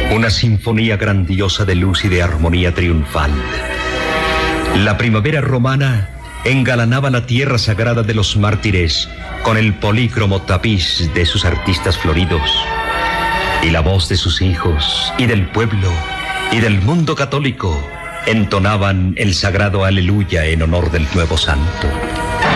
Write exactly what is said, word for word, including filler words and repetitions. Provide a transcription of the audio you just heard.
Una sinfonía grandiosa de luz y de armonía triunfal. La primavera romana engalanaba la tierra sagrada de los mártires con el polícromo tapiz de sus artistas floridos, y la voz de sus hijos y del pueblo y del mundo católico entonaban el sagrado aleluya en honor del nuevo santo.